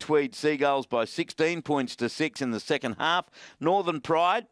Tweed Seagulls by 16 points to 6 in the second half. Northern Pride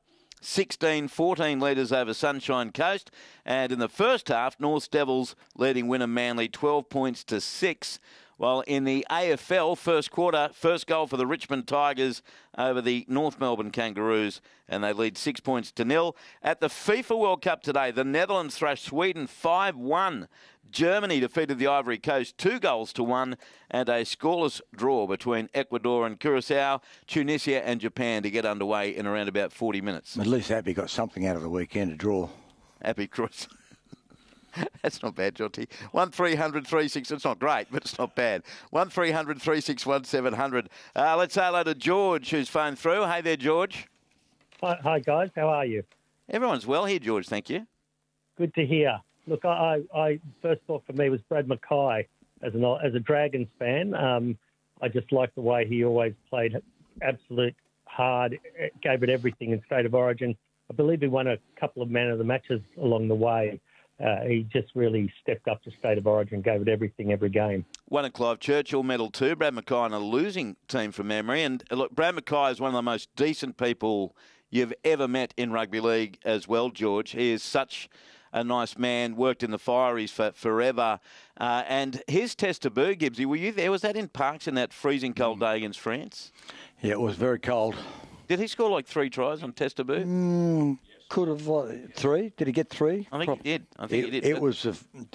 14 leaders over Sunshine Coast. And in the first half, North Devils leading Wynnum Manly 12 points to 6. While in the AFL first quarter, first goal for the Richmond Tigers over the North Melbourne Kangaroos, and they lead 6 points to 0. At the FIFA World Cup today, the Netherlands thrashed Sweden 5-1. Germany defeated the Ivory Coast 2-1, and a scoreless draw between Ecuador and Curacao, Tunisia and Japan to get underway in around about 40 minutes. At least Happy got something out of the weekend, a draw. Happy Cross. That's not bad, Jonty. 1300 36. It's not great, but it's not bad. 1300 361 700. Let's say hello to George, who's phoned through. Hey there, George. Hi, guys. How are you? Everyone's well here, George. Thank you. Good to hear. Look, I first thought for me was Brad Mackay as a Dragons fan. I just liked the way he always played absolute hard, gave it everything in State of Origin. I believe he won a couple of man of the matches along the way. He just really stepped up to State of Origin, gave it everything every game. Won a Clive Churchill medal too. Brad Mackay on a losing team from memory. And look, Brad Mackay is one of the most decent people you've ever met in rugby league as well, George. He is such a nice man, worked in the Fireys for forever. And his test debut, Gibbsy, were you there? Was that in Parks in that freezing cold day against France? Yeah, it was very cold. Did he score like 3 tries on test debut? Could have 3. Did he get 3? I think he did. He did. It was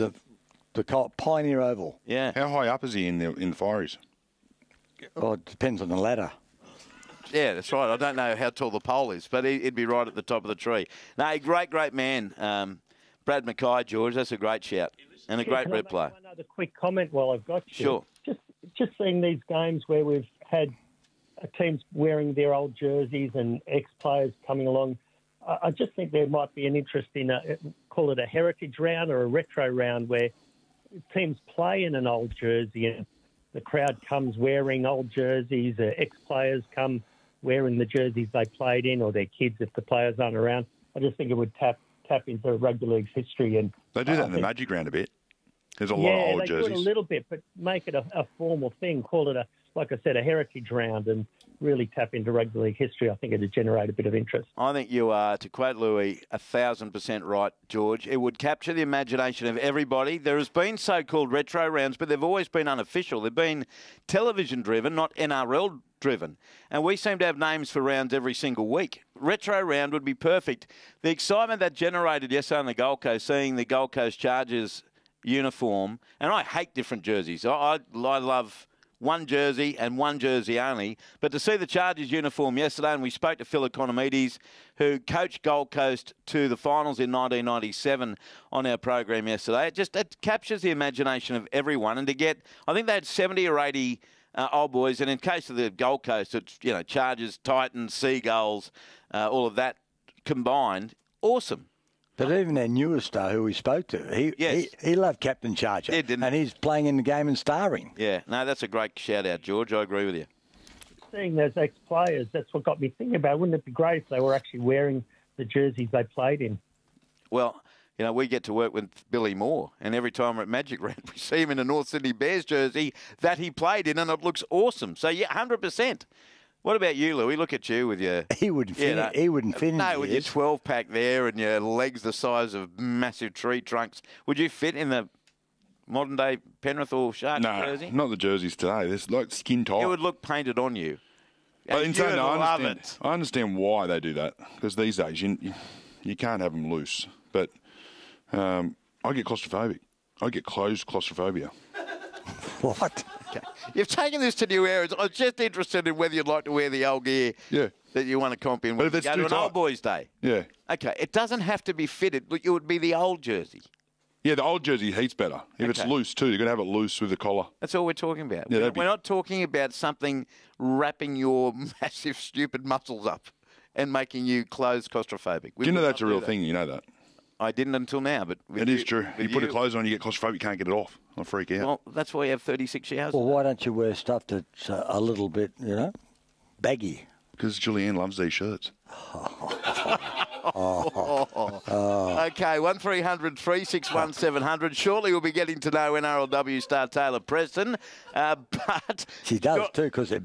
the Pioneer Oval. Yeah. How high up is he in the Fireys? Oh, it depends on the ladder. Yeah, that's right. I don't know how tall the pole is, but he'd be right at the top of the tree. No, great man. Brad Mackay, George, that's a great shout and a great rep player. One other quick comment while I've got you. Sure. Just seeing these games where we've had teams wearing their old jerseys and ex-players coming along, I just think there might be an interest in call it a heritage round or a retro round where teams play in an old jersey and the crowd comes wearing old jerseys, ex-players come wearing the jerseys they played in, or their kids if the players aren't around. I just think it would tap into rugby league's history. And they do that in the Magic Round a bit. There's a lot of old jerseys. Yeah, they do it a little bit, but make it a formal thing. Call it, like I said, a heritage round and really tap into rugby league history. I think it would generate a bit of interest. I think you are, to quote Louis, 1,000% right, George. It would capture the imagination of everybody. There has been so-called retro rounds, but they've always been unofficial. They've been television-driven, not NRL-driven. And we seem to have names for rounds every single week. Retro round would be perfect. The excitement that generated yesterday on the Gold Coast, seeing the Gold Coast Chargers uniform, and I hate different jerseys. I love one jersey and one jersey only. But to see the Chargers uniform yesterday, and we spoke to Phil Economides, who coached Gold Coast to the finals in 1997 on our program yesterday, it captures the imagination of everyone. And to get, I think they had 70 or 80 old boys, and in case of the Gold Coast, it's Chargers, Titans, Seagulls, all of that combined. Awesome. But even their newest star, who we spoke to, he loved Captain Charger. Yeah, didn't and he's playing in the game and starring. Yeah, no, that's a great shout-out, George. I agree with you. Seeing those ex-players, that's what got me thinking about. Wouldn't it be great if they were actually wearing the jerseys they played in? Well, we get to work with Billy Moore, and every time we're at Magic Round, we see him in a North Sydney Bears jersey that he played in, and it looks awesome. So, yeah, 100%. What about you, Louis? Look at you with your... He wouldn't fit. He wouldn't fit in. No, with your 12-pack there and your legs the size of massive tree trunks. Would you fit in the modern-day Penrith or Sharks jersey? No, not the jerseys today. There's like skin tight. It would look painted on you. But in saying, I understand why they do that, because these days you can't have them loose. But I get claustrophobic. I get closed claustrophobia. What? Okay. You've taken this to new areas. I was just interested in whether you'd like to wear the old gear that you want to comp in when you go to an old boys' day. Yeah. Okay, it doesn't have to be fitted. It would be the old jersey. Yeah, the old jersey heats better. If it's loose too, you're going to have it loose with the collar. That's all we're talking about. Yeah, we're not talking about something wrapping your massive, stupid muscles up and making you closed claustrophobic. Do you know that's a real thing? You know that? I didn't until now, but... It is true. You put a clothes on, you get claustrophobic, you can't get it off. I'll freak out. Well, that's why you have 36 showers. Well, why don't you wear stuff that's a little bit, baggy? Because Julianne loves these shirts. Okay, 1300 361 700. Shortly we'll be getting to know NRLW star Taylor Preston. But she does too, because